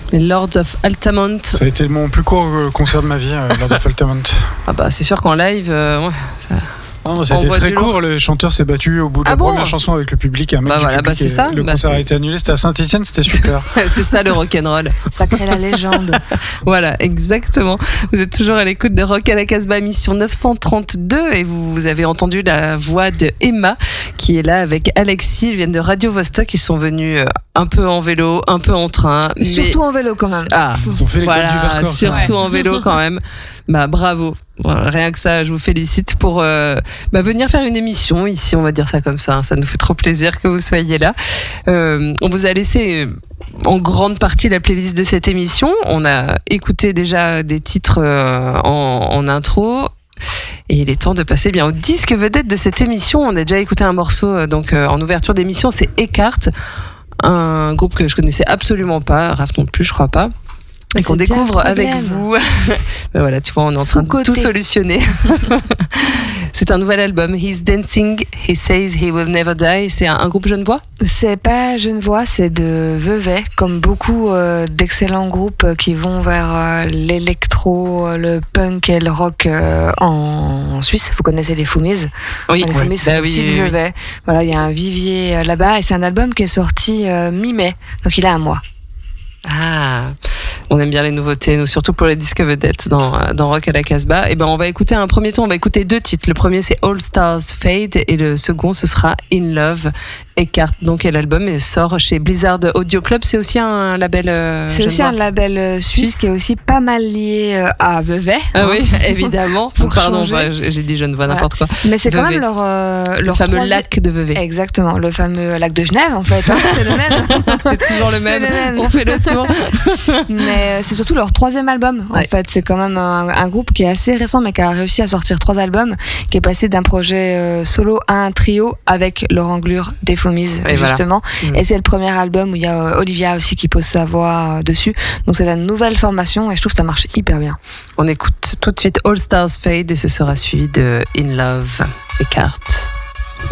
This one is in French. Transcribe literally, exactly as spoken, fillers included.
les Lords of Altamont. Ça a été mon plus court concert de ma vie, euh, Lords of Altamont. Ah bah c'est sûr qu'en live, euh, ouais, ça... Non, ça a été très court, le chanteur s'est battu au bout de ah la bon première chanson avec le public. Un mec bah du voilà, public bah c'est ça. Le bah concert c'est... a été annulé, c'était à Saint-Etienne, c'était super. C'est ça le rock'n'roll. Ça crée la légende. Voilà, exactement. Vous êtes toujours à l'écoute de Rock à la Casbah, émission neuf cent trente-deux, et vous avez entendu la voix de Emma qui est là avec Alexis. Ils viennent de Radio Vostok, ils sont venus un peu en vélo, un peu en train. Surtout mais... en vélo quand même. Ah, ils ont fait l'école voilà, du Vercors. Surtout en vélo quand même. Bah bravo. Rien que ça, je vous félicite pour euh, bah, venir faire une émission ici, on va dire ça comme ça. Ça nous fait trop plaisir que vous soyez là. Euh, on vous a laissé en grande partie la playlist de cette émission. On a écouté déjà des titres euh, en, en intro. Et il est temps de passer bien au disque vedette de cette émission. On a déjà écouté un morceau donc euh, en ouverture d'émission, c'est Eckhart, un groupe que je connaissais absolument pas, Raph non plus, je crois pas. Et qu'on découvre avec vous. Ben voilà, tu vois, on est en train de tout solutionner. C'est un nouvel album, He's Dancing, He Says He Will Never Die. C'est un, un groupe Genevois ? C'est pas Genevois, c'est de Vevey, comme beaucoup euh, d'excellents groupes qui vont vers euh, l'électro, le punk et le rock euh, en, en Suisse. Vous connaissez les Foumis ? Oui, les oui. Foumis sont bah aussi oui, de oui, Vevey. Oui. Voilà, il y a un vivier euh, là-bas et c'est un album qui est sorti euh, mi-mai, donc il a un mois. Ah, on aime bien les nouveautés, nous, surtout pour les disques vedettes dans, dans Rock à la Casbah. Et ben, on va écouter un premier ton, on va écouter deux titres. Le premier, c'est All Stars Fade et le second, ce sera In Love. Eckhart, donc, et l'album sort chez Blizzard Audio Club. C'est aussi un label. Euh, c'est aussi un label euh, suisse, suisse qui est aussi pas mal lié euh, à Vevey. Ah hein. Oui, évidemment. Pardon, bah, j'ai dit Genevois, voilà. N'importe quoi. Mais c'est Vevey. Quand même leur. Euh, leur le fameux troisi... lac de Vevey. Exactement, le fameux lac de Genève, en fait. Hein, c'est le même. C'est toujours le même. le même. On fait le tour. Mais c'est surtout leur troisième album, en ouais. fait. C'est quand même un, un groupe qui est assez récent, mais qui a réussi à sortir trois albums, qui est passé d'un projet euh, solo à un trio avec Laurent Glure des Foumis, et justement. Voilà. Mmh. Et c'est le premier album où il y a euh, Olivia aussi qui pose sa voix euh, dessus. Donc c'est la nouvelle formation et je trouve que ça marche hyper bien. On écoute tout de suite All Stars Fade et ce sera suivi de In Love, Eckhart.